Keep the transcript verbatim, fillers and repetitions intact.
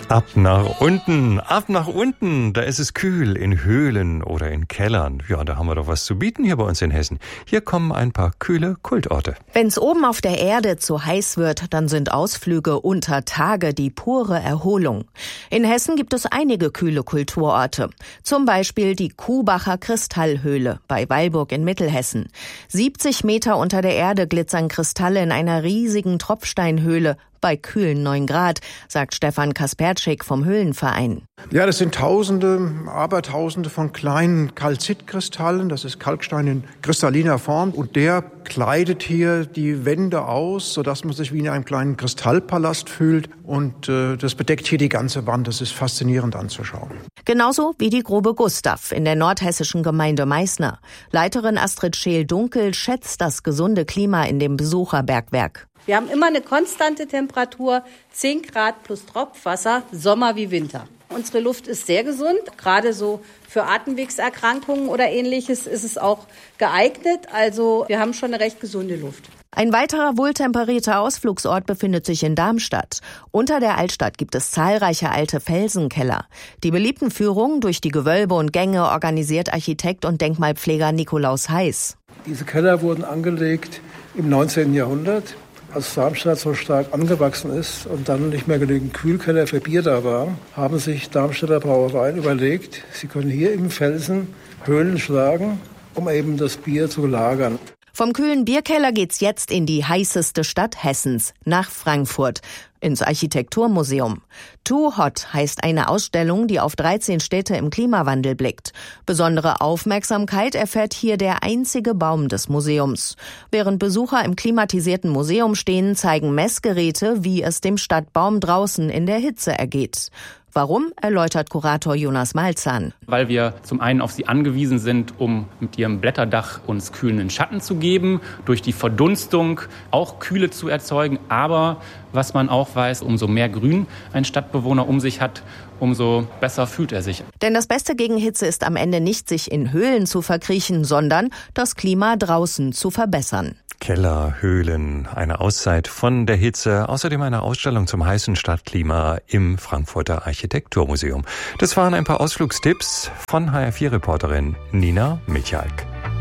Ab nach unten, ab nach unten, da ist es kühl in Höhlen oder in Kellern. Ja, da haben wir doch was zu bieten hier bei uns in Hessen. Hier kommen ein paar kühle Kultorte. Wenn's oben auf der Erde zu heiß wird, dann sind Ausflüge unter Tage die pure Erholung. In Hessen gibt es einige kühle Kulturorte. Zum Beispiel die Kuhbacher Kristallhöhle bei Weilburg in Mittelhessen. siebzig Meter unter der Erde glitzern Kristalle in einer riesigen Tropfsteinhöhle bei kühlen neun Grad, sagt Stefan Kasperczyk vom Höhlenverein. Ja, das sind Tausende, Abertausende von kleinen Kalzitkristallen. Das ist Kalkstein in kristalliner Form. Und der kleidet hier die Wände aus, sodass man sich wie in einem kleinen Kristallpalast fühlt. Und äh, das bedeckt hier die ganze Wand. Das ist faszinierend anzuschauen. Genauso wie die Grube Gustav in der nordhessischen Gemeinde Meißner. Leiterin Astrid Scheel-Dunkel schätzt das gesunde Klima in dem Besucherbergwerk. Wir haben immer eine konstante Temperatur, zehn Grad plus Tropfwasser, Sommer wie Winter. Unsere Luft ist sehr gesund, gerade so für Atemwegserkrankungen oder Ähnliches ist es auch geeignet. Also wir haben schon eine recht gesunde Luft. Ein weiterer wohltemperierter Ausflugsort befindet sich in Darmstadt. Unter der Altstadt gibt es zahlreiche alte Felsenkeller. Die beliebten Führungen durch die Gewölbe und Gänge organisiert Architekt und Denkmalpfleger Nikolaus Heiß. Diese Keller wurden angelegt im neunzehnten Jahrhundert. Als Darmstadt so stark angewachsen ist und dann nicht mehr genügend Kühlkeller für Bier da war, haben sich Darmstädter Brauereien überlegt, sie können hier im Felsen Höhlen schlagen, um eben das Bier zu lagern. Vom kühlen Bierkeller geht's jetzt in die heißeste Stadt Hessens, nach Frankfurt, ins Architekturmuseum. Too Hot heißt eine Ausstellung, die auf dreizehn Städte im Klimawandel blickt. Besondere Aufmerksamkeit erfährt hier der einzige Baum des Museums. Während Besucher im klimatisierten Museum stehen, zeigen Messgeräte, wie es dem Stadtbaum draußen in der Hitze ergeht. Warum, erläutert Kurator Jonas Malzahn. Weil wir zum einen auf sie angewiesen sind, um mit ihrem Blätterdach uns kühlenden Schatten zu geben, durch die Verdunstung auch Kühle zu erzeugen. Aber was man auch weiß, umso mehr Grün ein Stadtbewohner um sich hat, umso besser fühlt er sich. Denn das Beste gegen Hitze ist am Ende nicht, sich in Höhlen zu verkriechen, sondern das Klima draußen zu verbessern. Keller, Höhlen, eine Auszeit von der Hitze, außerdem eine Ausstellung zum heißen Stadtklima im Frankfurter Architekturmuseum. Das waren ein paar Ausflugstipps von H R vier Reporterin Nina Michalk.